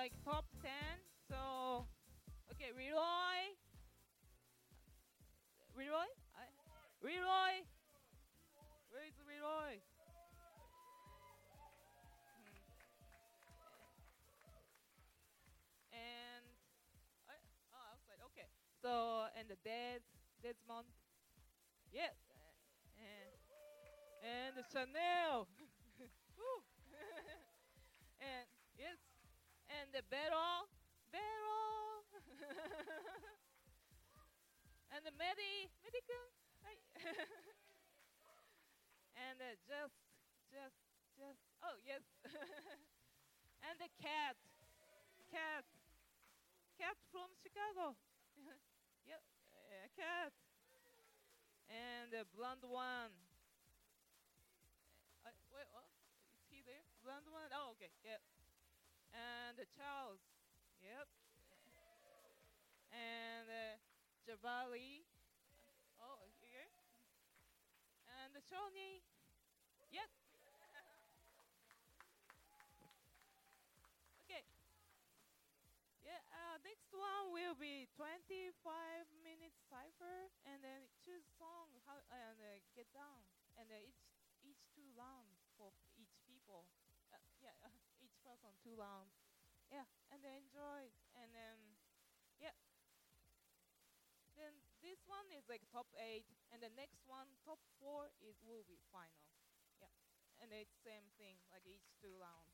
like top 10. So, okay, Leroy. Leroy? Leroy! Where is Leroy? And outside. Okay. So and the Desmond. Yes. And the Chanel. Woo. And yes. And the Beryl. And the Medicum. Hi. And just, oh yes. And the cat, cat from Chicago. Yep, cat. And the blonde one. Wait, what? Is he there? Blonde one? Oh, okay, yep. And the Charles. Yep. And Javali. Oh, here. And the Shawnee. Yep. Okay. Yeah, next one will be 25 minutes cipher, and then choose song how and get down, and each 2 rounds for each people. Yeah, each person 2 rounds. Yeah, and then enjoy, and then yeah, then this one is like top 8, and the next one top 4 is will be final. Yeah, and it's same thing like each 2 rounds.